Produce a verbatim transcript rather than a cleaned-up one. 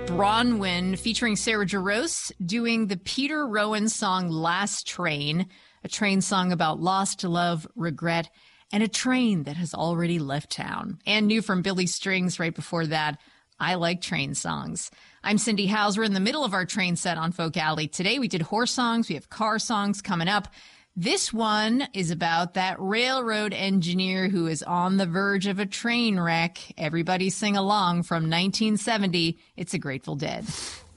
Bronwyn featuring Sarah Jarosz doing the Peter Rowan song Last Train, a train song about lost love, regret, and a train that has already left town. And new from Billy Strings right before that, I Like Train Songs. I'm Cindy Hauser in the middle of our train set on Folk Alley. Today we did horse songs. We have car songs coming up. This one is about that railroad engineer who is on the verge of a train wreck. Everybody sing along from nineteen seventy. It's a Grateful Dead.